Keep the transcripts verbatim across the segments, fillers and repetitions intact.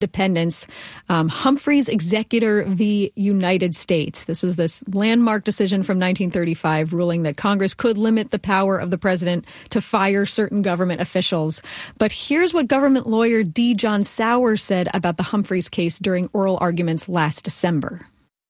Independence, um, Humphreys Executor v. United States. This was this landmark decision from nineteen thirty-five ruling that Congress could limit the power of the president to fire certain government officials. But here's what government lawyer D. John Sauer said about the Humphreys case during oral arguments last December.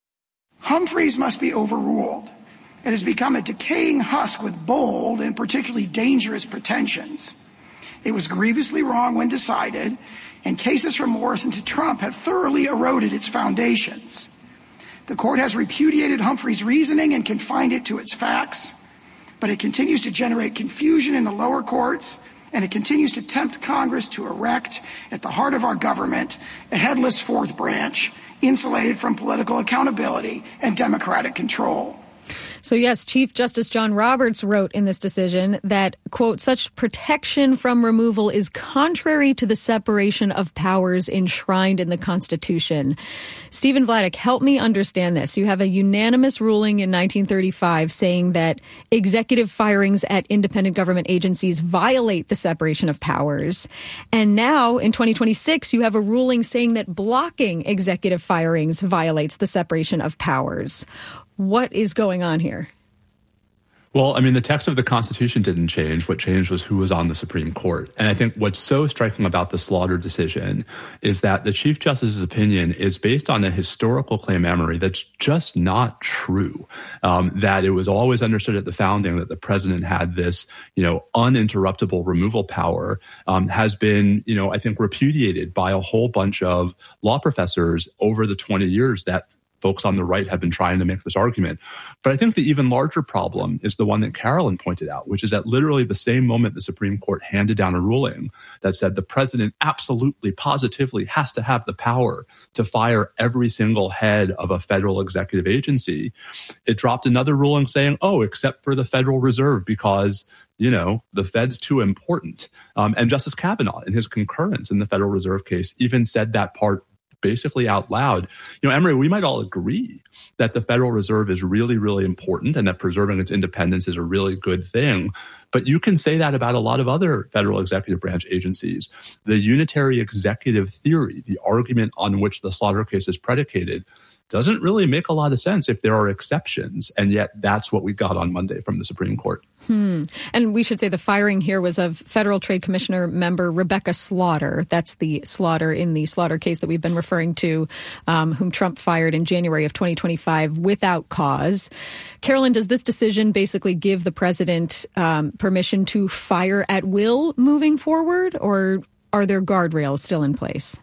Humphreys must be overruled. It has become a decaying husk with bold and particularly dangerous pretensions. It was grievously wrong when decided, and cases from Morrison to Trump have thoroughly eroded its foundations. The court has repudiated Humphrey's reasoning and confined it to its facts, but it continues to generate confusion in the lower courts, and it continues to tempt Congress to erect at the heart of our government a headless fourth branch, insulated from political accountability and democratic control. So yes, Chief Justice John Roberts wrote in this decision that, quote, such protection from removal is contrary to the separation of powers enshrined in the Constitution. Stephen Vladeck, help me understand this. You have a unanimous ruling in nineteen thirty-five saying that executive firings at independent government agencies violate the separation of powers. And now in twenty twenty-six, you have a ruling saying that blocking executive firings violates the separation of powers. What is going on here? Well, I mean, the text of the Constitution didn't change. What changed was who was on the Supreme Court. And I think what's so striking about the Slaughter decision is that the Chief Justice's opinion is based on a historical claim-amory that's just not true. Um, that it was always understood at the founding that the president had this, you know, uninterruptible removal power, um, has been, you know, I think repudiated by a whole bunch of law professors over the twenty years that folks on the right have been trying to make this argument. But I think the even larger problem is the one that Carolyn pointed out, which is at literally the same moment the Supreme Court handed down a ruling that said the president absolutely, positively has to have the power to fire every single head of a federal executive agency. It dropped another ruling saying, oh, except for the Federal Reserve because, you know, the Fed's too important. Um, and Justice Kavanaugh, in his concurrence in the Federal Reserve case, even said that part basically out loud. You know, Emory, we might all agree that the Federal Reserve is really, really important and that preserving its independence is a really good thing. But you can say that about a lot of other federal executive branch agencies. The unitary executive theory, the argument on which the Slaughter case is predicated, doesn't really make a lot of sense if there are exceptions. And yet that's what we got on Monday from the Supreme Court. Hmm. And we should say the firing here was of Federal Trade Commissioner member Rebecca Slaughter. That's the Slaughter in the Slaughter case that we've been referring to, um, whom Trump fired in January of twenty twenty-five without cause. Carolyn, does this decision basically give the president um, permission to fire at will moving forward, or are there guardrails still in place?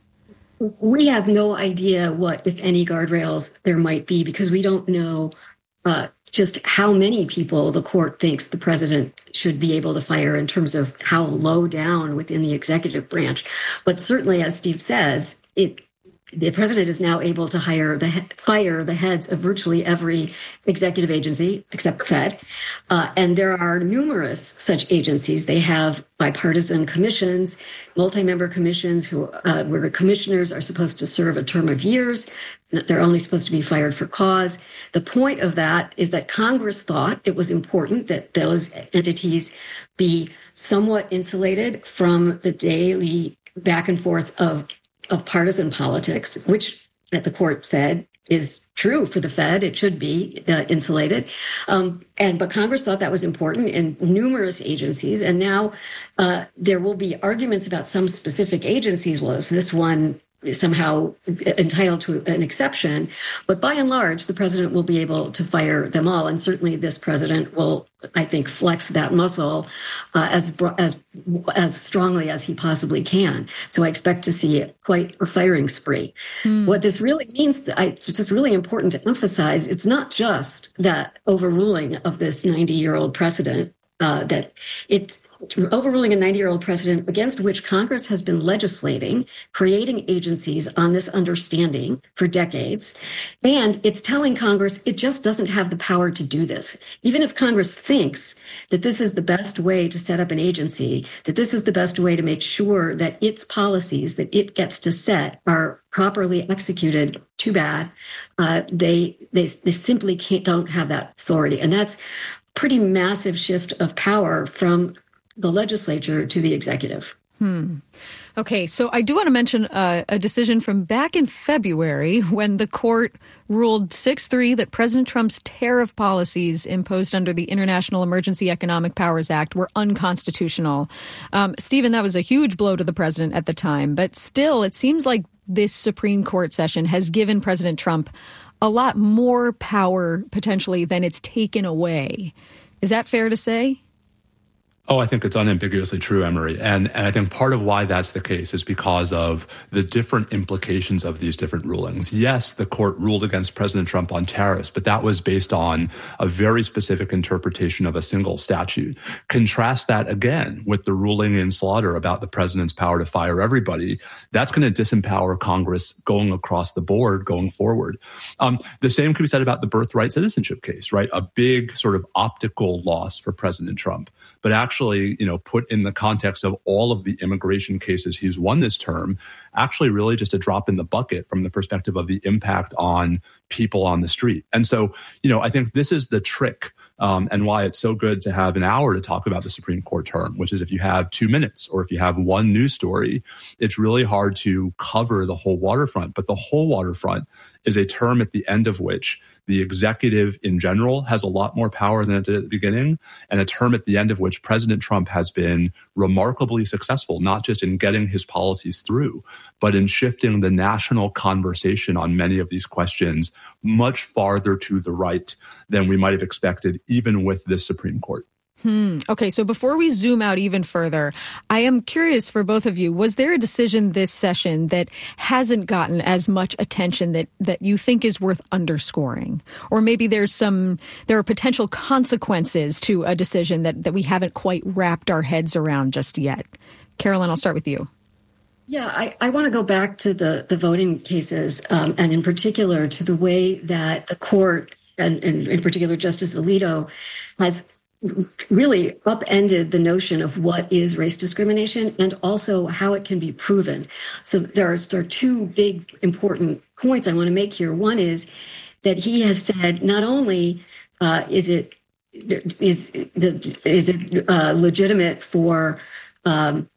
We have no idea what, if any, guardrails there might be because we don't know uh, just how many people the court thinks the president should be able to fire in terms of how low down within the executive branch. But certainly, as Steve says, it the president is now able to hire the fire the heads of virtually every executive agency except the Fed. Uh, and there are numerous such agencies. They have bipartisan commissions, multi-member commissions who uh, where the commissioners are supposed to serve a term of years. They're only supposed to be fired for cause. The point of that is that Congress thought it was important that those entities be somewhat insulated from the daily back and forth of of partisan politics, which that the court said is true for the Fed. It should be uh, insulated. Um, and but Congress thought that was important in numerous agencies. And now uh, there will be arguments about some specific agencies. Well, is this one somehow entitled to an exception? But by and large, the president will be able to fire them all. And certainly this president will, I think, flex that muscle uh, as as as strongly as he possibly can. So I expect to see quite a firing spree. Mm. What this really means, I, it's just really important to emphasize, it's not just that overruling of this ninety-year-old precedent, uh, that it's overruling a ninety-year-old precedent against which Congress has been legislating, creating agencies on this understanding for decades. And it's telling Congress it just doesn't have the power to do this. Even if Congress thinks that this is the best way to set up an agency, that this is the best way to make sure that its policies that it gets to set are properly executed, too bad. Uh, they, they, they simply can't, don't have that authority. And that's pretty massive shift of power from the legislature to the executive. Hmm. Okay, so I do want to mention uh, a decision from back in February when the court ruled six three that President Trump's tariff policies imposed under the International Emergency Economic Powers Act were unconstitutional. Um, Stephen, that was a huge blow to the president at the time, but still, it seems like this Supreme Court session has given President Trump a lot more power potentially than it's taken away. Is that fair to say? Oh, I think it's unambiguously true, Emery. And, and I think part of why that's the case is because of the different implications of these different rulings. Yes, the court ruled against President Trump on tariffs, but that was based on a very specific interpretation of a single statute. Contrast that again with the ruling in Slaughter about the president's power to fire everybody. That's going to disempower Congress going across the board going forward. Um, the same can be said about the birthright citizenship case, right? A big sort of optical loss for President Trump, but actually Actually, you know, put in the context of all of the immigration cases he's won this term, actually really just a drop in the bucket from the perspective of the impact on people on the street. And so, you know, I think this is the trick um, and why it's so good to have an hour to talk about the Supreme Court term, which is if you have two minutes or if you have one news story, it's really hard to cover the whole waterfront. But the whole waterfront is a term at the end of which the executive in general has a lot more power than it did at the beginning, and a term at the end of which President Trump has been remarkably successful, not just in getting his policies through, but in shifting the national conversation on many of these questions much farther to the right than we might have expected, even with this Supreme Court. Hmm. Okay, so before we zoom out even further, I am curious for both of you, was there a decision this session that hasn't gotten as much attention that, that you think is worth underscoring? Or maybe there's some, there are potential consequences to a decision that, that we haven't quite wrapped our heads around just yet. Carolyn, I'll start with you. Yeah, I, I want to go back to the, the voting cases, um, and in particular to the way that the court, and, and in particular Justice Alito, has really upended the notion of what is race discrimination and also how it can be proven. So there are, there are two big important points I want to make here. One is that he has said not only uh, is it is is it uh, legitimate for um,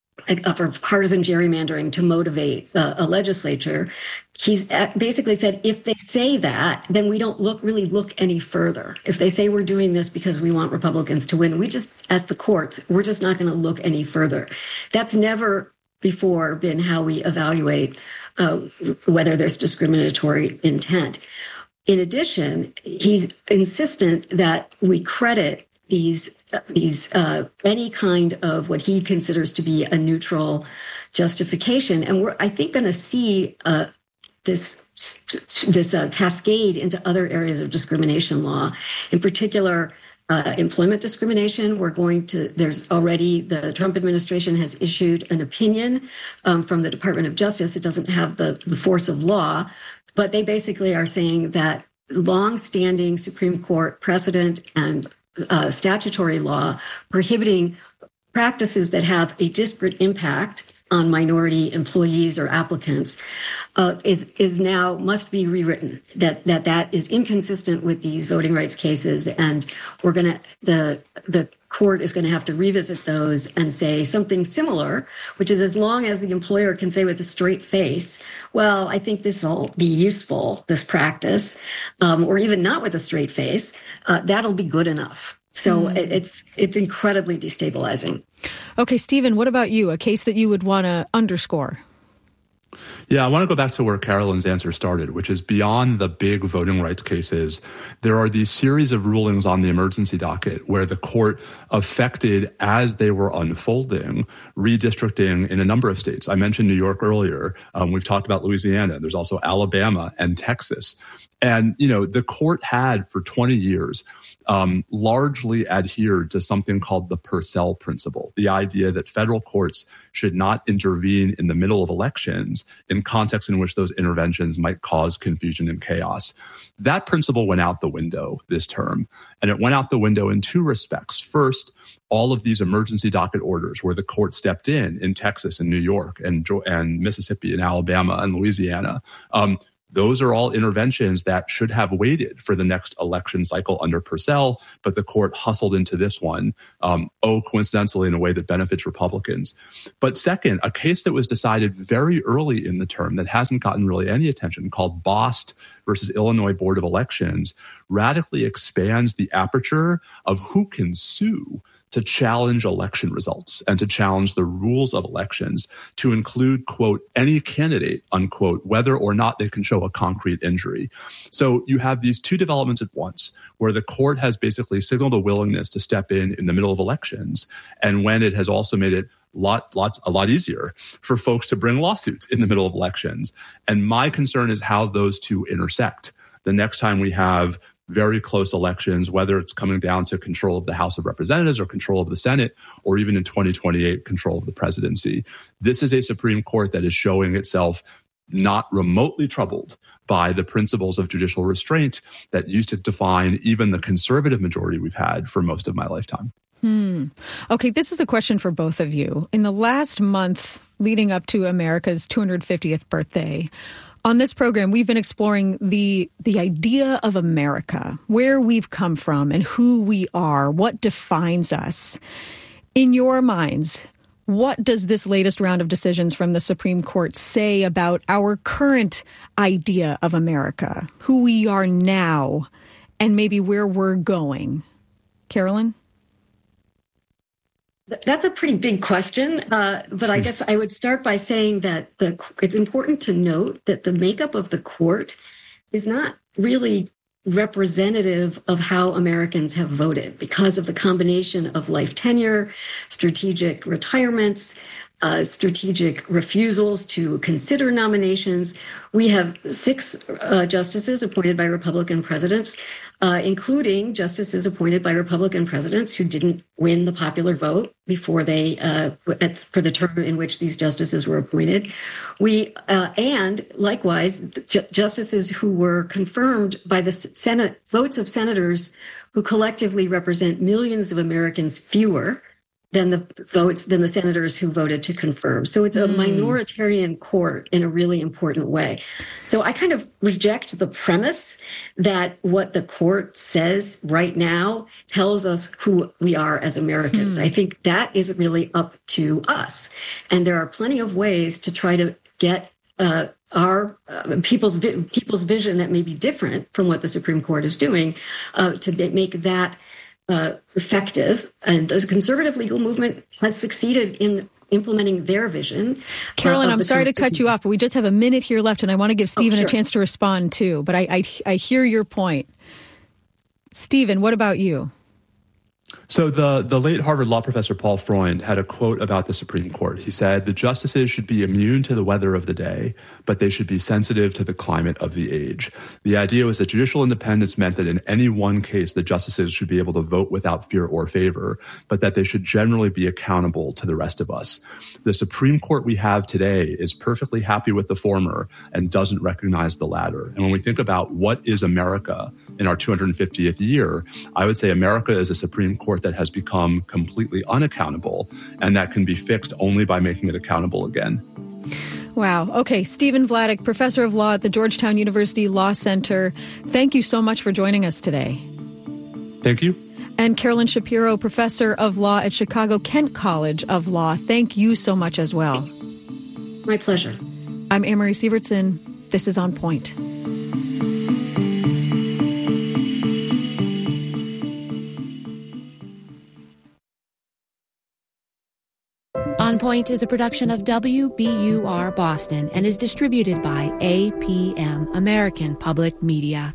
for partisan gerrymandering to motivate uh, a legislature, he's basically said, if they say that, then we don't look really look any further. If they say we're doing this because we want Republicans to win, we just, as the courts, we're just not going to look any further. That's never before been how we evaluate uh, whether there's discriminatory intent. In addition, he's insistent that we credit these these uh, any kind of what he considers to be a neutral justification, and we're I think going to see uh, this this uh, cascade into other areas of discrimination law, in particular uh, employment discrimination. We're going to there's already the Trump administration has issued an opinion um, from the Department of Justice. It doesn't have the the force of law, but they basically are saying that long-standing Supreme Court precedent and Uh, statutory law prohibiting practices that have a disparate impact on minority employees or applicants uh, is is now must be rewritten. That that that is inconsistent with these voting rights cases, and we're gonna the the court is going to have to revisit those and say something similar, which is as long as the employer can say with a straight face, well, I think this will be useful, this practice, um, or even not with a straight face, uh, that'll be good enough. So mm. it, it's it's incredibly destabilizing. Okay, Stephen, what about you? A case that you would want to underscore? Yeah, I want to go back to where Carolyn's answer started, which is beyond the big voting rights cases, there are these series of rulings on the emergency docket where the court affected, as they were unfolding, redistricting in a number of states. I mentioned New York earlier. Um, we've talked about Louisiana. There's also Alabama and Texas. And, you know, the court had for twenty years um, largely adhered to something called the Purcell principle, the idea that federal courts should not intervene in the middle of elections in contexts in which those interventions might cause confusion and chaos. That principle went out the window this term, and it went out the window in two respects. First, all of these emergency docket orders where the court stepped in in Texas and New York and, and Mississippi and Alabama and Louisiana, um, Those are all interventions that should have waited for the next election cycle under Purcell, but the court hustled into this one, um, oh, coincidentally, in a way that benefits Republicans. But second, a case that was decided very early in the term that hasn't gotten really any attention, called Bost versus Illinois Board of Elections, radically expands the aperture of who can sue to challenge election results and to challenge the rules of elections, to include, quote, any candidate, unquote, whether or not they can show a concrete injury. So you have these two developments at once, where the court has basically signaled a willingness to step in in the middle of elections, and when it has also made it lot, lot, a lot easier for folks to bring lawsuits in the middle of elections. And my concern is how those two intersect. The next time we have very close elections, whether it's coming down to control of the House of Representatives or control of the Senate, or even in twenty twenty-eight, control of the presidency. This is a Supreme Court that is showing itself not remotely troubled by the principles of judicial restraint that used to define even the conservative majority we've had for most of my lifetime. Hmm. Okay, this is a question for both of you. In the last month leading up to America's two hundred fiftieth birthday, on this program, we've been exploring the the idea of America, where we've come from and who we are, what defines us. In your minds, what does this latest round of decisions from the Supreme Court say about our current idea of America, who we are now, and maybe where we're going? Carolyn? That's a pretty big question, uh, but I guess I would start by saying that the, it's important to note that the makeup of the court is not really representative of how Americans have voted because of the combination of life tenure, strategic retirements, uh, strategic refusals to consider nominations. We have six uh, justices appointed by Republican presidents, uh, including justices appointed by Republican presidents who didn't win the popular vote before they, uh, at, for the term in which these justices were appointed. We, uh, and likewise, ju- justices who were confirmed by the Senate votes of senators who collectively represent millions of Americans fewer than the votes, than the senators who voted to confirm. So it's a mm. minoritarian court in a really important way. So I kind of reject the premise that what the court says right now tells us who we are as Americans. Mm. I think that is really up to us. And there are plenty of ways to try to get uh, our uh, people's vi- people's vision that may be different from what the Supreme Court is doing uh, to make that Uh, effective. And the conservative legal movement has succeeded in implementing their vision. Carolyn, uh, I'm sorry to cut you off, but we just have a minute here left, and I want to give Stephen oh, sure. a chance to respond too. But I, I, I hear your point. Stephen, what about you? So the, the late Harvard law professor Paul Freund had a quote about the Supreme Court. He said, the justices should be immune to the weather of the day, but they should be sensitive to the climate of the age. The idea was that judicial independence meant that in any one case, the justices should be able to vote without fear or favor, but that they should generally be accountable to the rest of us. The Supreme Court we have today is perfectly happy with the former and doesn't recognize the latter. And when we think about what is America in our two hundred fiftieth year, I would say America is a Supreme Court that has become completely unaccountable, and that can be fixed only by making it accountable again. Wow. Okay. Stephen Vladeck, professor of law at the Georgetown University Law Center. Thank you so much for joining us today. Thank you. And Carolyn Shapiro, professor of law at Chicago Kent College of Law. Thank you so much as well. My pleasure. I'm Anne-Marie Sievertson. This is On Point. On Point is a production of W B U R Boston and is distributed by A P M, American Public Media.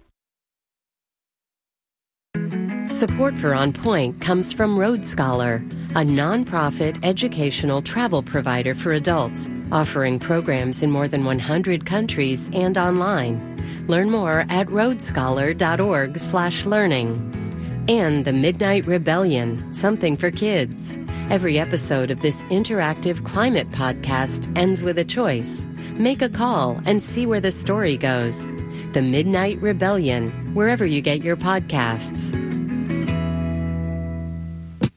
Support for On Point comes from Road Scholar, a nonprofit educational travel provider for adults, offering programs in more than one hundred countries and online. Learn more at roadscholar.org slash learning. And The Midnight Rebellion, something for kids. Every episode of this interactive climate podcast ends with a choice. Make a call and see where the story goes. The Midnight Rebellion, wherever you get your podcasts. Hi,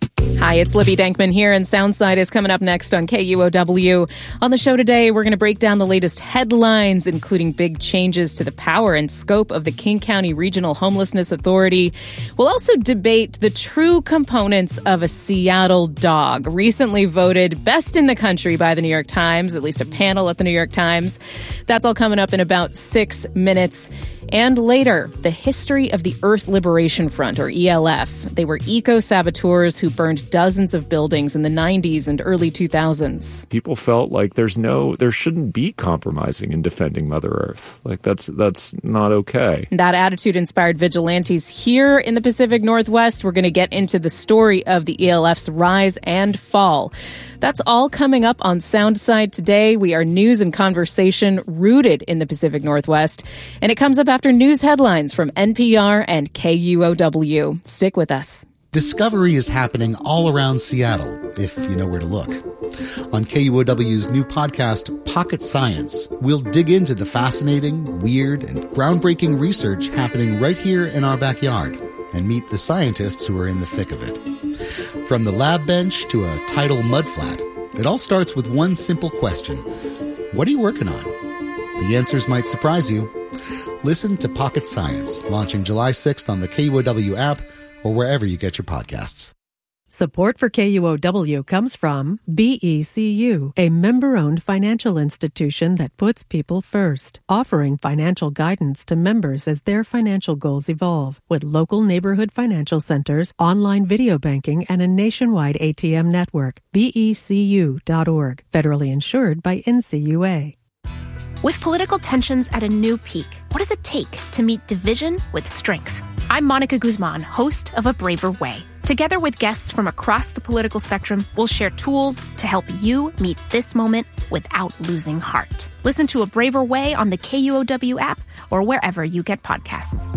Hi, it's Libby Dankman here, and Soundside is coming up next on K U O W. On the show today, we're going to break down the latest headlines, including big changes to the power and scope of the King County Regional Homelessness Authority. We'll also debate the true components of a Seattle dog, recently voted best in the country by the New York Times, at least a panel at the New York Times. That's all coming up in about six minutes. And later, the history of the Earth Liberation Front, or E L F. They were eco-saboteurs who burned dozens of buildings in the nineties and early two thousands. People felt like there's no, there shouldn't be compromising in defending Mother Earth. Like, that's that's not okay. That attitude inspired vigilantes here in the Pacific Northwest. We're going to get into the story of the E L F's rise and fall. That's all coming up on Soundside today. We are news and conversation rooted in the Pacific Northwest. And it comes up after news headlines from N P R and K U O W. Stick with us. Discovery is happening all around Seattle, if you know where to look. On K U O W's new podcast, Pocket Science, we'll dig into the fascinating, weird, and groundbreaking research happening right here in our backyard and meet the scientists who are in the thick of it. From the lab bench to a tidal mudflat, it all starts with one simple question. What are you working on? The answers might surprise you. Listen to Pocket Science, launching July sixth on the K U O W app or wherever you get your podcasts. Support for K U O W comes from B E C U, a member-owned financial institution that puts people first, offering financial guidance to members as their financial goals evolve, with local neighborhood financial centers, online video banking, and a nationwide A T M network. B E C U dot org, federally insured by N C U A. With political tensions at a new peak, what does it take to meet division with strength? I'm Monica Guzman, host of A Braver Way. Together with guests from across the political spectrum, we'll share tools to help you meet this moment without losing heart. Listen to A Braver Way on the K U O W app or wherever you get podcasts.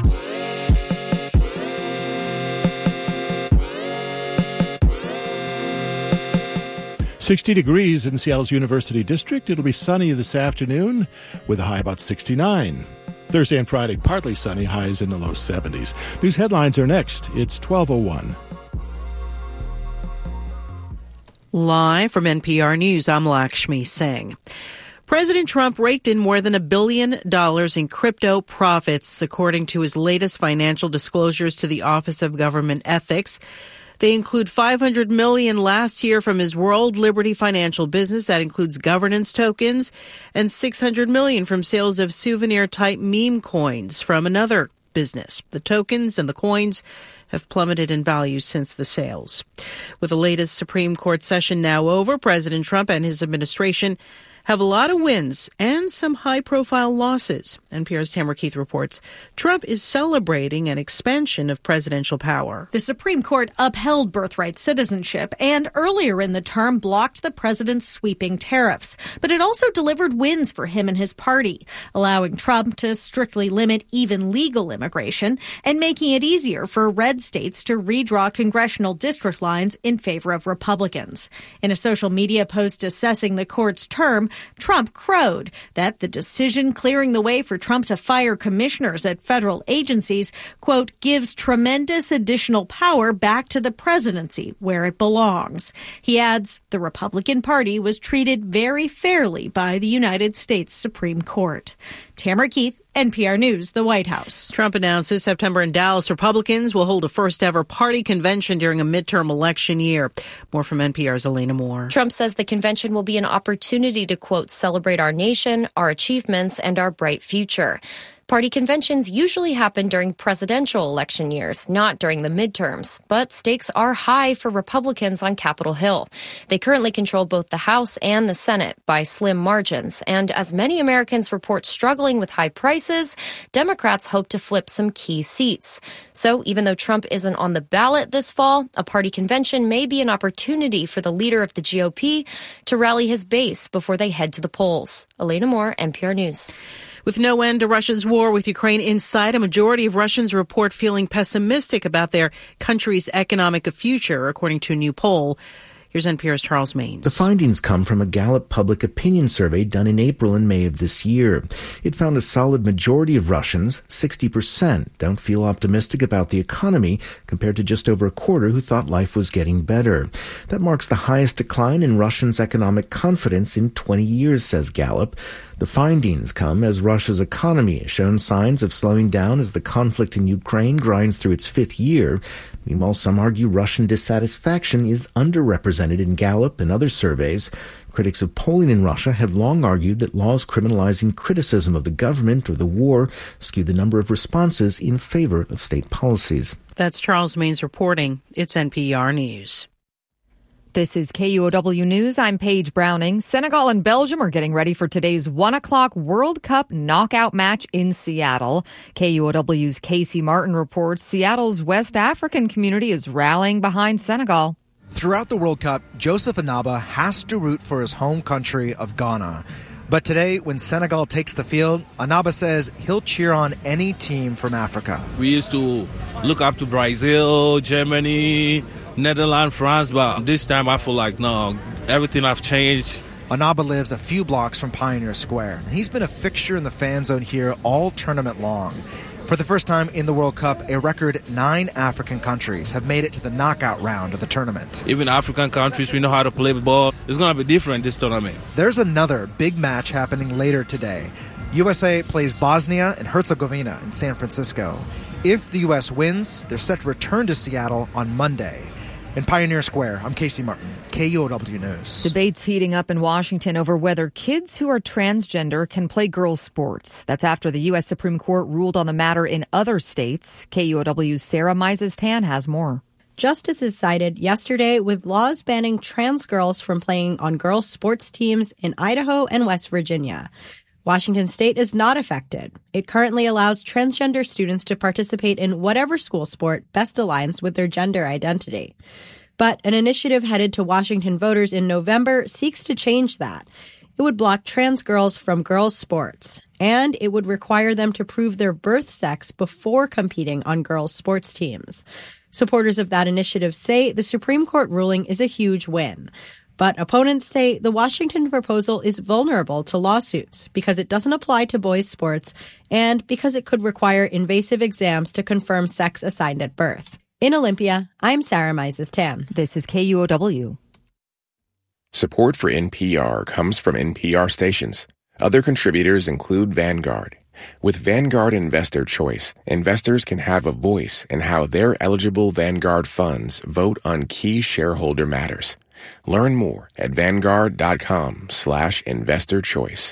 sixty degrees in Seattle's University District. It'll be sunny this afternoon with a high about sixty-nine. Thursday and Friday, partly sunny, highs in the low seventies. News headlines are next. It's twelve oh one. Live from N P R News, I'm Lakshmi Singh. President Trump raked in more than a billion dollars in crypto profits, according to his latest financial disclosures to the Office of Government Ethics. They include five hundred million dollars last year from his World Liberty financial business. That includes governance tokens, and six hundred million dollars from sales of souvenir-type meme coins from another business. The tokens and the coins have plummeted in value since the sales. With the latest Supreme Court session now over, President Trump and his administration have a lot of wins and some high-profile losses. N P R's Tamara Keith reports Trump is celebrating an expansion of presidential power. The Supreme Court upheld birthright citizenship and earlier in the term blocked the president's sweeping tariffs. But it also delivered wins for him and his party, allowing Trump to strictly limit even legal immigration and making it easier for red states to redraw congressional district lines in favor of Republicans. In a social media post assessing the court's term, Trump crowed that the decision clearing the way for Trump to fire commissioners at federal agencies, quote, gives tremendous additional power back to the presidency where it belongs. He adds the Republican Party was treated very fairly by the United States Supreme Court. Tamara Keith, N P R News, the White House. Trump announces September in Dallas, Republicans will hold a first-ever party convention during a midterm election year. More from N P R's Elena Moore. Trump says the convention will be an opportunity to, quote, celebrate our nation, our achievements, and our bright future. Party conventions usually happen during presidential election years, not during the midterms. But stakes are high for Republicans on Capitol Hill. They currently control both the House and the Senate by slim margins. And as many Americans report struggling with high prices, Democrats hope to flip some key seats. So even though Trump isn't on the ballot this fall, a party convention may be an opportunity for the leader of the G O P to rally his base before they head to the polls. Elena Moore, N P R News. With no end to Russia's war with Ukraine in sight, a majority of Russians report feeling pessimistic about their country's economic future, according to a new poll. Here's N P R's Charles Maines. The findings come from a Gallup public opinion survey done in April and May of this year. It found a solid majority of Russians, sixty percent, don't feel optimistic about the economy compared to just over a quarter who thought life was getting better. That marks the highest decline in Russians' economic confidence in twenty years, says Gallup. The findings come as Russia's economy has shown signs of slowing down as the conflict in Ukraine grinds through its fifth year. Meanwhile, some argue Russian dissatisfaction is underrepresented in Gallup and other surveys. Critics of polling in Russia have long argued that laws criminalizing criticism of the government or the war skew the number of responses in favor of state policies. That's Charles Maines reporting. It's N P R News. This is K U O W News. I'm Paige Browning. Senegal and Belgium are getting ready for today's one o'clock World Cup knockout match in Seattle. K U O W's Casey Martin reports Seattle's West African community is rallying behind Senegal. Throughout the World Cup, Joseph Anaba has to root for his home country of Ghana. But today, when Senegal takes the field, Anaba says he'll cheer on any team from Africa. We used to look up to Brazil, Germany, Netherlands, France, but this time I feel like, no, everything has changed. Anaba lives a few blocks from Pioneer Square. He's been a fixture in the fan zone here all tournament long. For the first time in the World Cup, a record nine African countries have made it to the knockout round of the tournament. Even African countries, we know how to play ball. It's going to be different this tournament. There's another big match happening later today. U S A plays Bosnia and Herzegovina in San Francisco. If the U S wins, they're set to return to Seattle on Monday. In Pioneer Square, I'm Casey Martin, K U O W News. Debates heating up in Washington over whether kids who are transgender can play girls' sports. That's after the U S Supreme Court ruled on the matter in other states. K U O W's Sarah Mises-Tan has more. Justices sided yesterday with laws banning trans girls from playing on girls' sports teams in Idaho and West Virginia. Washington State is not affected. It currently allows transgender students to participate in whatever school sport best aligns with their gender identity. But an initiative headed to Washington voters in November seeks to change that. It would block trans girls from girls' sports, and it would require them to prove their birth sex before competing on girls' sports teams. Supporters of that initiative say the Supreme Court ruling is a huge win. But opponents say the Washington proposal is vulnerable to lawsuits because it doesn't apply to boys' sports and because it could require invasive exams to confirm sex assigned at birth. In Olympia, I'm Sarah Mises-Tan. This is K U O W. Support for N P R comes from N P R stations. Other contributors include Vanguard. With Vanguard Investor Choice, investors can have a voice in how their eligible Vanguard funds vote on key shareholder matters. Learn more at vanguard.com slash investor choice.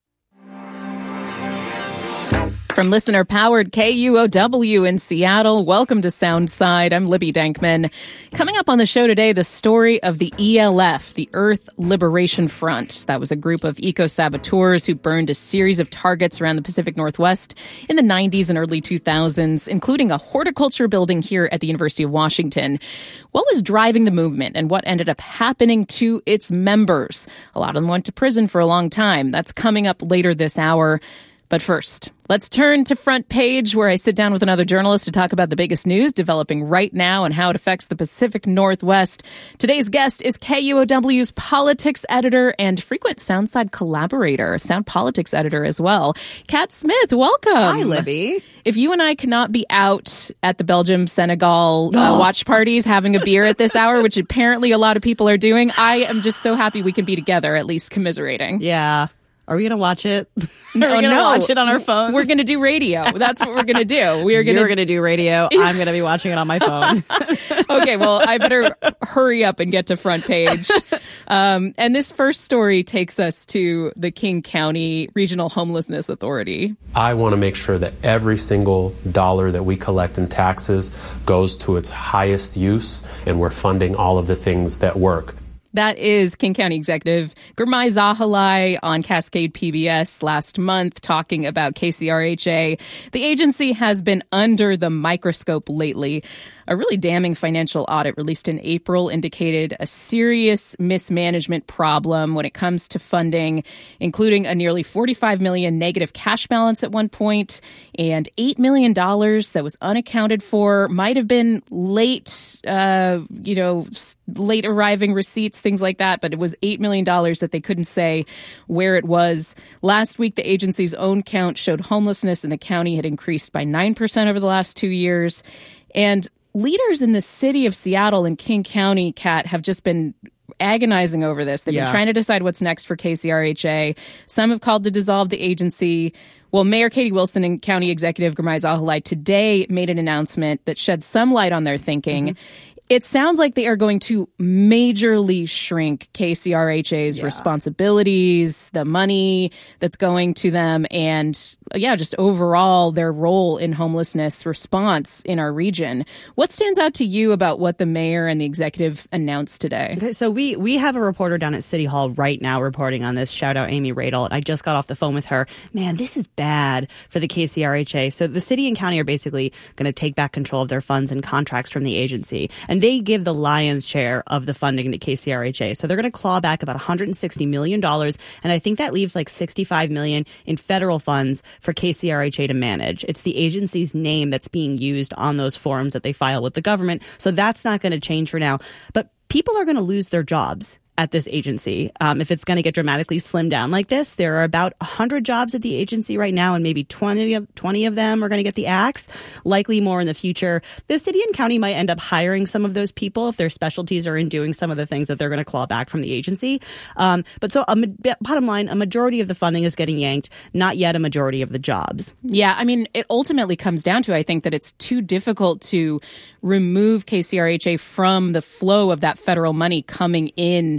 From listener-powered K U O W in Seattle, welcome to Soundside. I'm Libby Dankman. Coming up on the show today, the story of the E L F, the Earth Liberation Front. That was a group of eco-saboteurs who burned a series of targets around the Pacific Northwest in the nineties and early two thousands, including a horticulture building here at the University of Washington. What was driving the movement and what ended up happening to its members? A lot of them went to prison for a long time. That's coming up later this hour. But first, let's turn to Front Page, where I sit down with another journalist to talk about the biggest news developing right now and how it affects the Pacific Northwest. Today's guest is K U O W's politics editor and frequent Soundside collaborator, Sound Politics editor as well. Kat Smith, welcome. Hi, Libby. If you and I cannot be out at the Belgium-Senegal uh, watch parties having a beer at this hour, which apparently a lot of people are doing, I am just so happy we can be together, at least commiserating. Yeah. Are we going to watch it? No, Are we going to no. watch it on our phones? We're going to do radio. That's what we're going to do. We are going You're going to do radio. I'm going to be watching it on my phone. Okay, well, I better hurry up and get to Front Page. Um, and this first story takes us to the King County Regional Homelessness Authority. I want to make sure that every single dollar that we collect in taxes goes to its highest use, and we're funding all of the things that work. That is King County Executive Gurmai Zahalai on Cascade P B S last month talking about K C R H A. The agency has been under the microscope lately. a really damning financial audit released in April indicated a serious mismanagement problem when it comes to funding, including a nearly forty-five million dollars negative cash balance at one point and eight million dollars that was unaccounted for, might have been late, uh, you know, late arriving receipts, things like that, but it was eight million dollars that they couldn't say where it was. Last week, the agency's own count showed homelessness in the county had increased by nine percent over the last two years. And leaders in the city of Seattle and King County, Kat, have just been agonizing over this. They've Yeah. been trying to decide what's next for K C R H A. Some have called to dissolve the agency. Well, Mayor Katie Wilson and County Executive Gurmai Zahalai today made an announcement that shed some light on their thinking. Mm-hmm. It sounds like they are going to majorly shrink K C R H A's Yeah. responsibilities, the money that's going to them, and yeah, just overall their role in homelessness response in our region. What stands out to you about what the mayor and the executive announced today? Okay, so we we have a reporter down at City Hall right now reporting on this. Shout out Amy Radel. I just got off the phone with her. Man, this is bad for the K C R H A. So the city and county are basically going to take back control of their funds and contracts from the agency. And they give the lion's share of the funding to K C R H A. So they're going to claw back about one hundred sixty million dollars. And I think that leaves like sixty-five million dollars in federal funds for K C R H A to manage. It's the agency's name that's being used on those forms that they file with the government. So that's not going to change for now. But people are going to lose their jobs at this agency. Um, if it's going to get dramatically slimmed down like this, there are about one hundred jobs at the agency right now, and maybe twenty of, twenty of them are going to get the axe, likely more in the future. The city and county might end up hiring some of those people if their specialties are in doing some of the things that they're going to claw back from the agency. Um, but so a, bottom line, a majority of the funding is getting yanked, not yet a majority of the jobs. Yeah, I mean, it ultimately comes down to, I think, that it's too difficult to remove K C R H A from the flow of that federal money coming in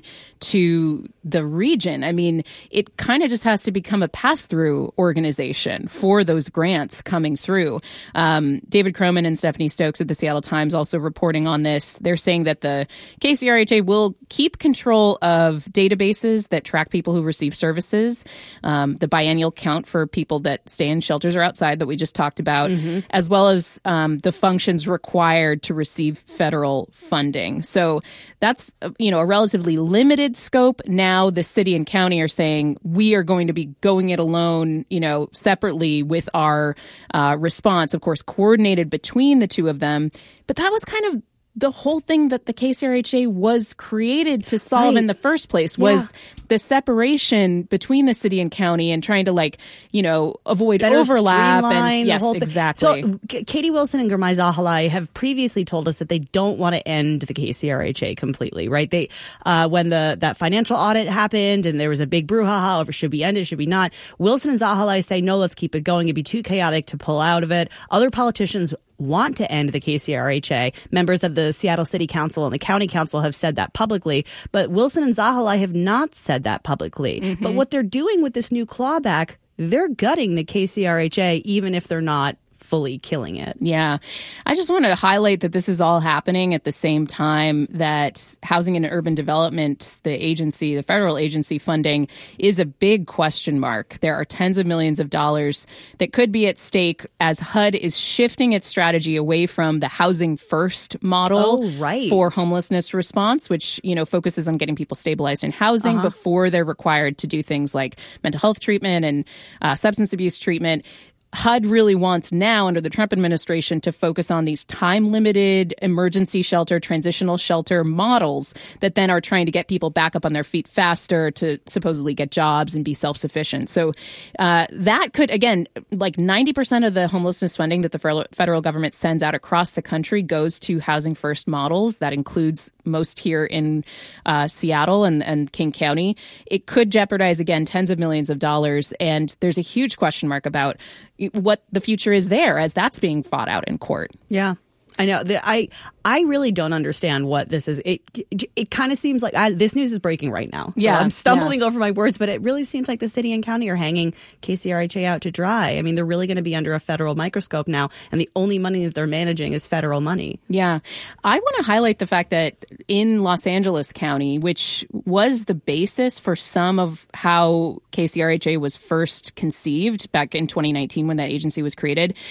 to the region. I mean, it kind of just has to become a pass-through organization for those grants coming through. Um, David Croman and Stephanie Stokes at the Seattle Times also reporting on this. They're saying that the K C R H A will keep control of databases that track people who receive services, um, the biennial count for people that stay in shelters or outside that we just talked about, mm-hmm. as well as um, the functions required to receive federal funding. So that's, you know, a relatively limited scope. Now the city and county are saying we are going to be going it alone, you know, separately with our uh, response, of course, coordinated between the two of them. But that was kind of the whole thing that the K C R H A was created to solve right. in the first place was yeah. the separation between the city and county and trying to, like, you know, avoid Better overlap. And yes, whole exactly. So K- Katie Wilson and Gurmai Zahalai have previously told us that they don't want to end the K C R H A completely, right? They, uh, when the that financial audit happened and there was a big brouhaha over should be ended, should be not. Wilson and Zahalai say, no, let's keep it going. It'd be too chaotic to pull out of it. Other politicians want to end the K C R H A. Members of the Seattle City Council and the County Council have said that publicly, but Wilson and Zahalai have not said that publicly. Mm-hmm. But what they're doing with this new clawback, they're gutting the K C R H A, even if they're not fully killing it. Yeah. I just want to highlight that this is all happening at the same time that Housing and Urban Development, the agency, the federal agency funding, is a big question mark. There are tens of millions of dollars that could be at stake as H U D is shifting its strategy away from the housing first model oh, right. for homelessness response, which, you know, focuses on getting people stabilized in housing uh-huh. before they're required to do things like mental health treatment and uh, substance abuse treatment. H U D really wants now, under the Trump administration, to focus on these time-limited emergency shelter, transitional shelter models that then are trying to get people back up on their feet faster to supposedly get jobs and be self-sufficient. So uh, that could, again, like ninety percent of the homelessness funding that the federal government sends out across the country goes to housing first models. That includes most here in uh, Seattle and, and King County. It could jeopardize, again, tens of millions of dollars. And there's a huge question mark about what the future is there as that's being fought out in court. Yeah. I know that I I really don't understand what this is. It it, it kind of seems like I, this news is breaking right now. So yeah, I'm stumbling yeah. over my words, but it really seems like the city and county are hanging K C R H A out to dry. I mean, they're really going to be under a federal microscope now, and the only money that they're managing is federal money. Yeah, I want to highlight the fact that in Los Angeles County, which was the basis for some of how K C R H A was first conceived back in twenty nineteen when that agency was created,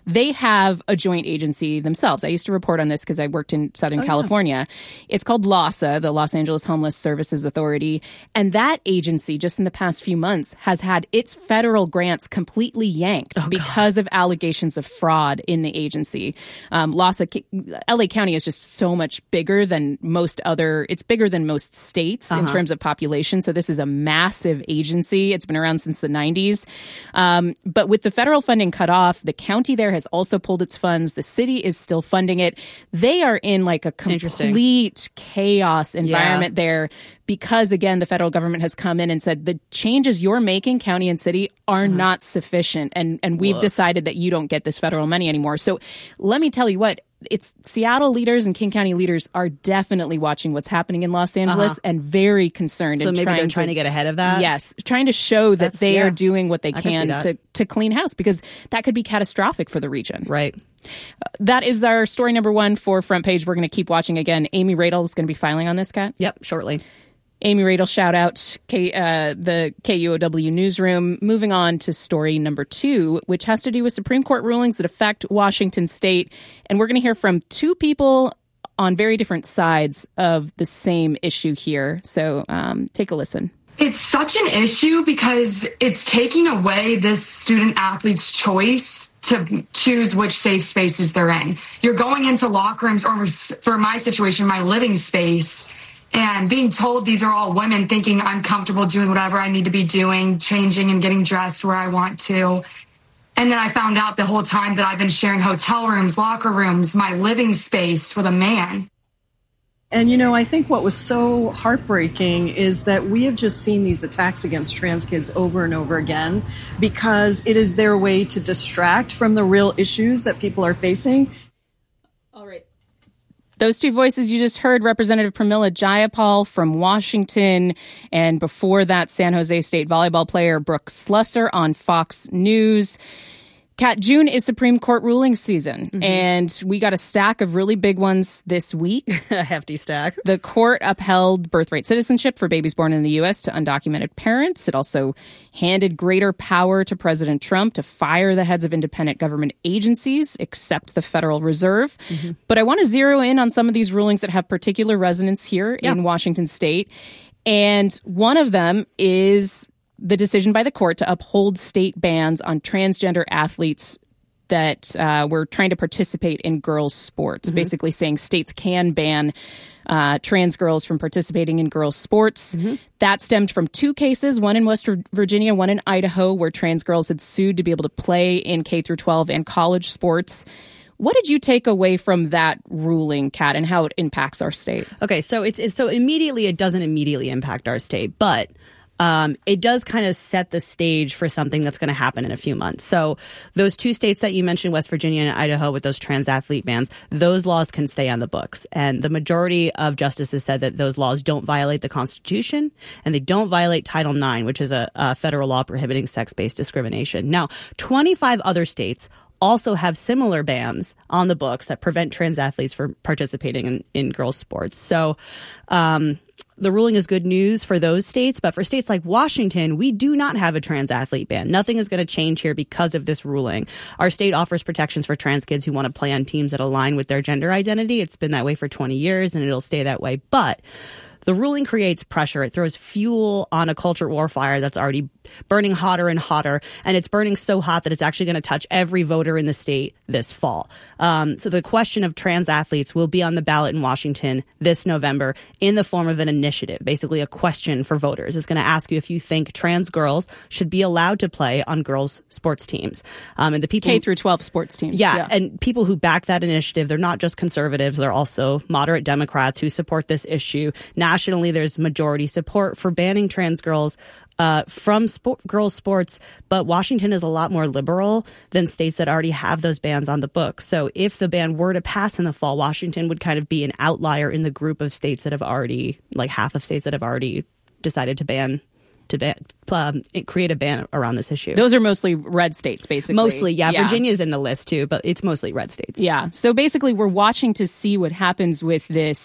they have a joint agency themselves. I used to report on this because I worked in Southern oh, California. Yeah. It's called LAHSA, the Los Angeles Homeless Services Authority. And that agency, just in the past few months, has had its federal grants completely yanked oh, because God. of allegations of fraud in the agency. Um, LAHSA, L A County is just so much bigger than most other, it's bigger than most states uh-huh. in terms of population. So this is a massive agency. It's been around since the nineties. Um, but with the federal funding cut off, the county there has also pulled its funds. The city is still funding it. They are in like a complete chaos environment yeah. there because, again, the federal government has come in and said the changes you're making, county and city, are mm-hmm. not sufficient. And, and we've Woof. decided that you don't get this federal money anymore. So let me tell you what. It's Seattle leaders and King County leaders are definitely watching what's happening in Los Angeles uh-huh. and very concerned. So and maybe trying they're trying to, to get ahead of that? Yes. Trying to show that That's, they yeah. are doing what they I can, can to, to clean house, because that could be catastrophic for the region. Right. Uh, that is our story number one for Front Page. We're going to keep watching again. Amy Radel is going to be filing on this, Kat? Yep, shortly. Amy Radel, shout out K, uh, the K U O W newsroom. Moving on to story number two, which has to do with Supreme Court rulings that affect Washington State. And we're going to hear from two people on very different sides of the same issue here. So um, take a listen. It's such an issue because it's taking away this student athlete's choice to choose which safe spaces they're in. You're going into locker rooms, or for my situation, my living space, and being told these are all women, thinking I'm comfortable doing whatever I need to be doing, changing and getting dressed where I want to. And then I found out the whole time that I've been sharing hotel rooms, locker rooms, my living space with a man. And, you know, I think what was so heartbreaking is that we have just seen these attacks against trans kids over and over again because it is their way to distract from the real issues that people are facing. All right. Those two voices you just heard, Representative Pramila Jayapal from Washington, and before that, San Jose State volleyball player Brooke Slusser on Fox News. Kat, June is Supreme Court ruling season, mm-hmm. and we got a stack of really big ones this week. A hefty stack. The court upheld birthright citizenship for babies born in the U S to undocumented parents. It also handed greater power to President Trump to fire the heads of independent government agencies, except the Federal Reserve. Mm-hmm. But I want to zero in on some of these rulings that have particular resonance here yeah. in Washington State. And one of them is the decision by the court to uphold state bans on transgender athletes that uh, were trying to participate in girls' sports, mm-hmm. basically saying states can ban uh, trans girls from participating in girls' sports. Mm-hmm. That stemmed from two cases, one in West Virginia, one in Idaho, where trans girls had sued to be able to play in K through twelve and college sports. What did you take away from that ruling, Kat, and how it impacts our state? Okay, so it's, it's so immediately it doesn't immediately impact our state, but Um, it does kind of set the stage for something that's going to happen in a few months. So those two states that you mentioned, West Virginia and Idaho, with those trans athlete bans, those laws can stay on the books. And the majority of justices said that those laws don't violate the Constitution and they don't violate Title nine, which is a, a federal law prohibiting sex-based discrimination. Now, twenty-five other states also have similar bans on the books that prevent trans athletes from participating in, in girls' sports. So, um, the ruling is good news for those states, but for states like Washington, we do not have a trans athlete ban. Nothing is going to change here because of this ruling. Our state offers protections for trans kids who want to play on teams that align with their gender identity. It's been that way for twenty years and it'll stay that way. But the ruling creates pressure. It throws fuel on a culture war fire that's already burning hotter and hotter. And it's burning so hot that it's actually going to touch every voter in the state this fall. Um, so the question of trans athletes will be on the ballot in Washington this November in the form of an initiative, basically a question for voters. It's going to ask you if you think trans girls should be allowed to play on girls' sports teams. Um, and the people K through twelve sports teams. Yeah, yeah. And people who back that initiative, they're not just conservatives. They're also moderate Democrats who support this issue. Nationally, there's majority support for banning trans girls Uh, from sport, girls' sports, but Washington is a lot more liberal than states that already have those bans on the books. So if the ban were to pass in the fall, Washington would kind of be an outlier in the group of states that have already, like half of states that have already decided to ban, to ban, um, create a ban around this issue. Those are mostly red states, basically. Mostly, yeah. yeah. Virginia's in the list too, but it's mostly red states. Yeah. So basically, we're watching to see what happens with this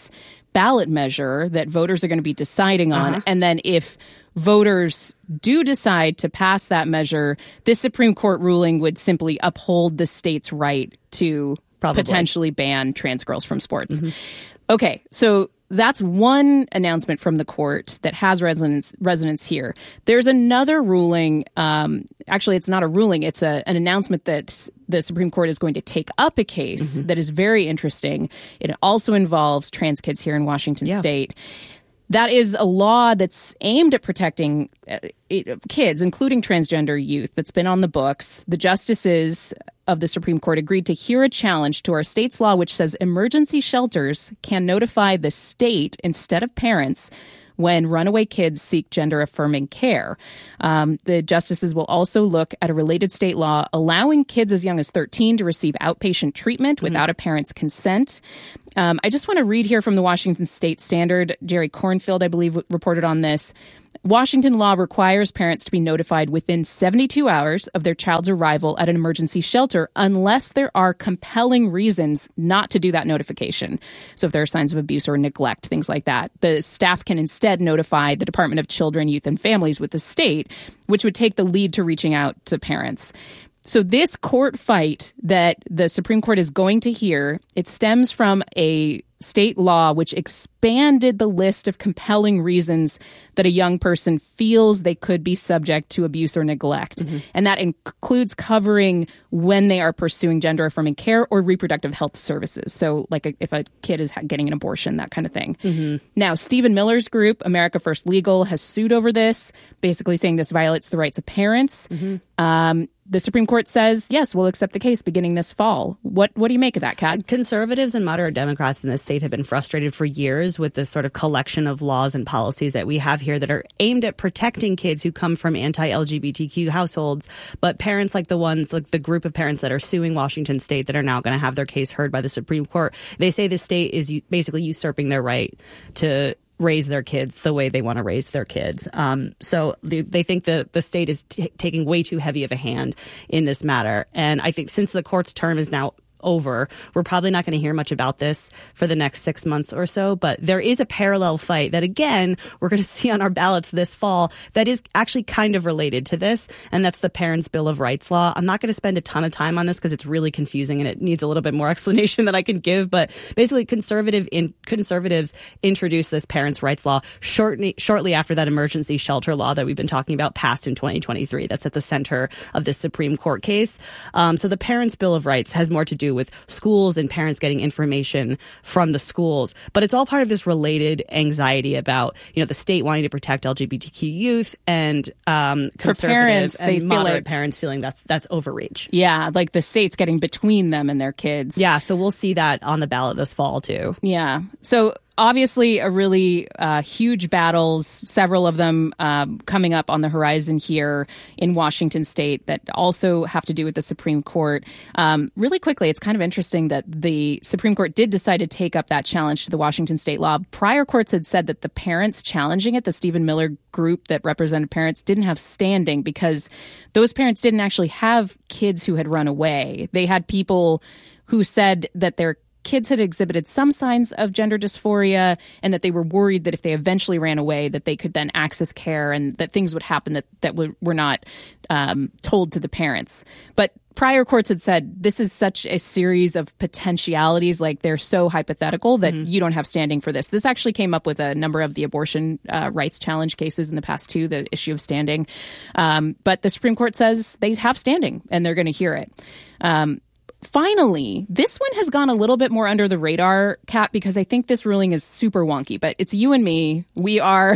ballot measure that voters are going to be deciding on. Uh-huh. And then if voters do decide to pass that measure, this Supreme Court ruling would simply uphold the state's right to Probably. potentially ban trans girls from sports. Mm-hmm. Okay, so that's one announcement from the court that has resonance resonance here. There's another ruling. Um, actually, it's not a ruling. It's a, an announcement that the Supreme Court is going to take up a case mm-hmm. that is very interesting. It also involves trans kids here in Washington yeah. state. That is a law that's aimed at protecting uh, it, kids, including transgender youth, that's been on the books. The justices of the Supreme Court agreed to hear a challenge to our state's law, which says emergency shelters can notify the state instead of parents when runaway kids seek gender-affirming care. Um, the justices will also look at a related state law allowing kids as young as thirteen to receive outpatient treatment mm-hmm. without a parent's consent. Um, I just want to read here from the Washington State Standard. Jerry Kornfield, I believe, reported on this. Washington law requires parents to be notified within seventy-two hours of their child's arrival at an emergency shelter unless there are compelling reasons not to do that notification. So if there are signs of abuse or neglect, things like that, the staff can instead notify the Department of Children, Youth, and Families with the state, which would take the lead to reaching out to parents. So this court fight that the Supreme Court is going to hear, it stems from a state law which expanded the list of compelling reasons that a young person feels they could be subject to abuse or neglect. Mm-hmm. And that includes covering when they are pursuing gender-affirming care or reproductive health services. So like a, if a kid is getting an abortion, that kind of thing. Mm-hmm. Now, Stephen Miller's group, America First Legal, has sued over this, basically saying this violates the rights of parents. Mm-hmm. Um, the Supreme Court says, yes, we'll accept the case beginning this fall. What what do you make of that, Kat? Conservatives and moderate Democrats in the state have been frustrated for years with this sort of collection of laws and policies that we have here that are aimed at protecting kids who come from anti-L G B T Q households. But parents like the ones, like the group of parents that are suing Washington state that are now going to have their case heard by the Supreme Court, they say the state is basically usurping their right to raise their kids the way they want to raise their kids. Um, so they, they think the, the state is t- taking way too heavy of a hand in this matter. And I think since the court's term is now over, we're probably not going to hear much about this for the next six months or so. But there is a parallel fight that, again, we're going to see on our ballots this fall that is actually kind of related to this. And that's the Parents' Bill of Rights law. I'm not going to spend a ton of time on this because it's really confusing and it needs a little bit more explanation than I can give. But basically, conservative in, conservatives introduced this parents' rights law shortly, shortly after that emergency shelter law that we've been talking about passed in twenty twenty-three. That's at the center of this Supreme Court case. Um, so the Parents' Bill of Rights has more to do with schools and parents getting information from the schools. But it's all part of this related anxiety about, you know, the state wanting to protect L G B T Q youth and um, conservative parents, and they feel moderate like, parents feeling that's that's overreach. Yeah, like the state's getting between them and their kids. Yeah, so we'll see that on the ballot this fall, too. Yeah. So obviously a really uh, huge battles, several of them um, coming up on the horizon here in Washington state that also have to do with the Supreme Court. Um, really quickly, it's kind of interesting that the Supreme Court did decide to take up that challenge to the Washington state law. Prior courts had said that the parents challenging it, the Stephen Miller group that represented parents, didn't have standing because those parents didn't actually have kids who had run away. They had people who said that their kids had exhibited some signs of gender dysphoria and that they were worried that if they eventually ran away that they could then access care and that things would happen that, that were, were not um, told to the parents. But prior courts had said this is such a series of potentialities, like they're so hypothetical that mm-hmm. you don't have standing for this. This actually came up with a number of the abortion uh, rights challenge cases in the past too, the issue of standing. Um, but the Supreme Court says they have standing and they're going to hear it. Um, Finally, this one has gone a little bit more under the radar, Kat, because I think this ruling is super wonky. But it's you and me. We are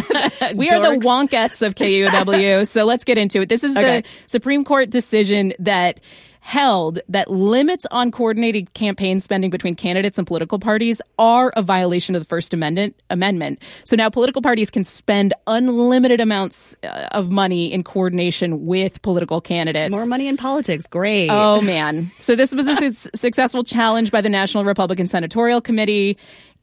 we are the wonkettes of K U O W. So let's get into it. This is okay. The Supreme Court decision that held that limits on coordinated campaign spending between candidates and political parties are a violation of the First Amendment. Amendment. So now political parties can spend unlimited amounts of money in coordination with political candidates. More money in politics. Great. Oh, man. So this was a su- successful challenge by the National Republican Senatorial Committee.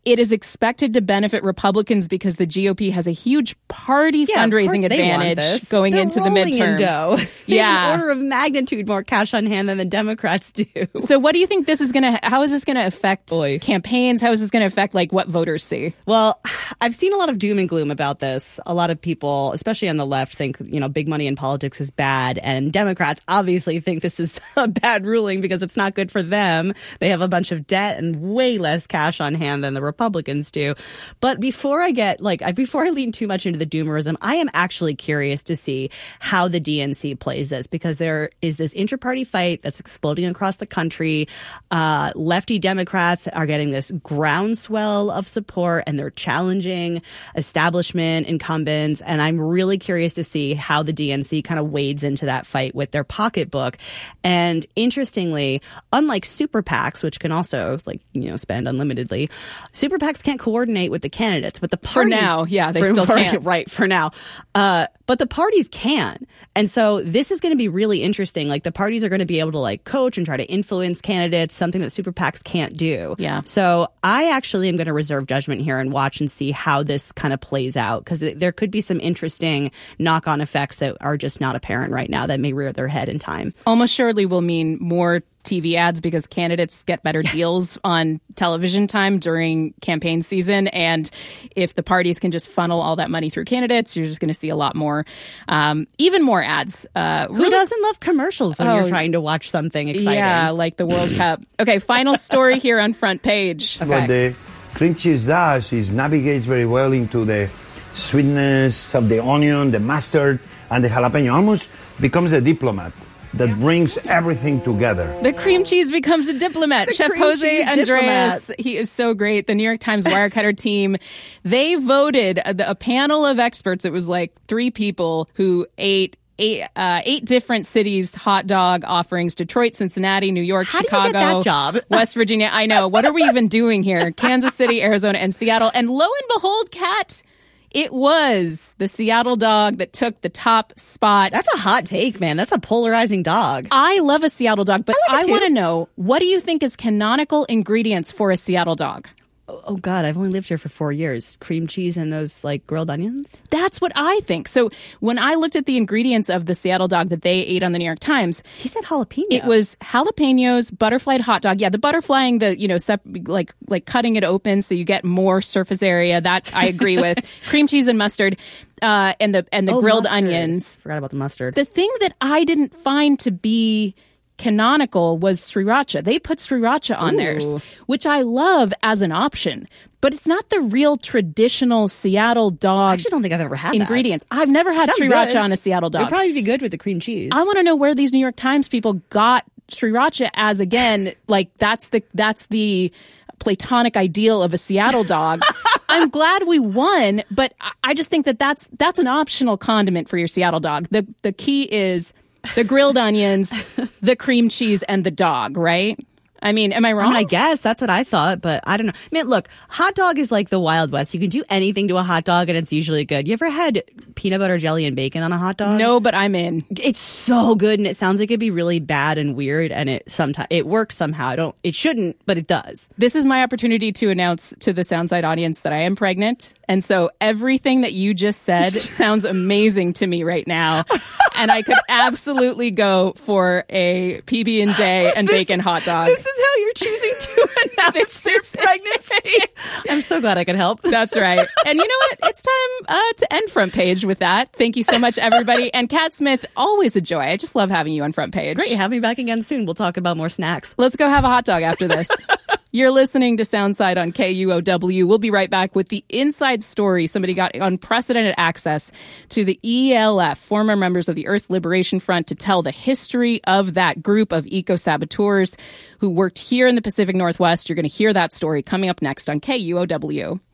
it is expected to benefit Republicans because the G O P has a huge party Yeah, of fundraising course they want advantage this. going They're into the rolling in midterms. dough. They have Yeah. an order of magnitude more cash on hand than the Democrats do. So what do you think this is going to, how is this going to affect Boy. campaigns? How is this going to affect like what voters see? Well, I've seen a lot of doom and gloom about this. A lot of people, especially on the left, think, you know, big money in politics is bad. And Democrats obviously think this is a bad ruling because it's not good for them. They have a bunch of debt and way less cash on hand than the Republicans do. But before I get, like, I, before I lean too much into the doomerism, I am actually curious to see how the D N C plays this, because there is this inter-party fight that's exploding across the country. Uh, lefty Democrats are getting this groundswell of support, and they're challenging establishment incumbents. And I'm really curious to see how the D N C kind of wades into that fight with their pocketbook. And interestingly, unlike super PACs, which can also, like, you know, spend unlimitedly, super PACs can't coordinate with the candidates, but the parties, For now, yeah, they for, still for, can't. Right, for now. Uh, but the parties can. And so this is going to be really interesting. Like, the parties are going to be able to, like, coach and try to influence candidates, something that super PACs can't do. Yeah. So I actually am going to reserve judgment here and watch and see how this kind of plays out, because there could be some interesting knock-on effects that are just not apparent right now that may rear their head in time. Almost surely will mean more T V ads because candidates get better deals on television time during campaign season. And if the parties can just funnel all that money through candidates, you're just going to see a lot more, um, even more ads. Uh, Who doesn't love commercials when Oh, you're trying to watch something exciting? Yeah, like the World Cup. Okay, final story here on Front Page. What the cream cheese does is navigates very well into the sweetness of the onion, the mustard, and the jalapeno. Almost becomes a diplomat that brings everything together. The cream cheese becomes a diplomat. The Chef cream Jose cheese Andreas, diplomat. he is so great. The New York Times Wirecutter team, they voted a, a panel of experts. It was like three people who ate Eight, uh, eight different cities hot dog offerings: Detroit, Cincinnati, New York, How Chicago, do you get that job? West Virginia. I know. What are we even doing here? Kansas City, Arizona, and Seattle. And lo and behold, Kat, it was the Seattle dog that took the top spot. That's a hot take, man. That's a polarizing dog. I love a Seattle dog, but I, like I want to know, what do you think is canonical ingredients for a Seattle dog? Oh, oh, God, I've only lived here for four years. Cream cheese and those, like, grilled onions? That's what I think. So when I looked at the ingredients of the Seattle dog that they ate on the New York Times, he said jalapeno. It was jalapenos, butterflied hot dog. Yeah, the butterflying, the, you know, sep- like like cutting it open so you get more surface area. That I agree with. Cream cheese and mustard, uh, and the and the Oh, grilled mustard. onions. Forgot about the mustard. The thing that I didn't find to be canonical was sriracha. They put sriracha on Ooh. theirs, which I love as an option. But it's not the real traditional Seattle dog. I actually don't think I've ever had ingredients. that. I've never had Sounds sriracha good. on a Seattle dog. It'd probably be good with the cream cheese. I want to know where these New York Times people got sriracha as, again, like that's the that's the platonic ideal of a Seattle dog. I'm glad we won, but I- I just think that that's that's an optional condiment for your Seattle dog. The the key is the grilled onions, the cream cheese, and the dog, right? I mean, am I wrong? I mean, I guess that's what I thought, but I don't know. Man, look, hot dog is like the Wild West. You can do anything to a hot dog and it's usually good. You ever had peanut butter jelly and bacon on a hot dog? No, but I'm in. It's so good, and it sounds like it'd be really bad and weird, and it sometimes it works somehow. I don't. It shouldn't, but it does. This is my opportunity to announce to the Soundside audience that I am pregnant. And so everything that you just said sounds amazing to me right now. And I could absolutely go for a P B and J and This- bacon hot dog. This is how you're choosing to announce your pregnancy. I'm so glad I could help. That's right. And you know what? It's time uh, to end Front Page with that. Thank you so much, everybody. And Kat Smith, always a joy. I just love having you on Front Page. Great. Have me back again soon. We'll talk about more snacks. Let's go have a hot dog after this. You're listening to Soundside on K U O W. We'll be right back with the inside story. Somebody got unprecedented access to the E L F, former members of the Earth Liberation Front, to tell the history of that group of eco-saboteurs who worked here in the Pacific Northwest. You're going to hear that story coming up next on K U O W.